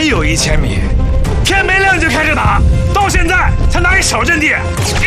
有1000米，天没亮就开始打，到现在才拿一小阵地。